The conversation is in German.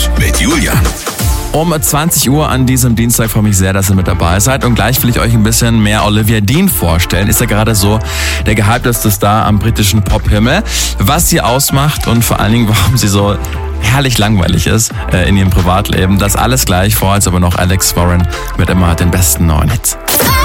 News mit Julian. Um 20 Uhr an diesem Dienstag freue ich mich sehr, dass ihr mit dabei seid. Und gleich will ich euch ein bisschen mehr Olivia Dean vorstellen. Ist ja gerade so der gehypteste Star am britischen Pophimmel. Was sie ausmacht und vor allen Dingen, warum sie so herrlich langweilig ist in ihrem Privatleben. Das alles gleich, vorher jetzt aber noch Alex Warren mit immer den besten neuen Hits.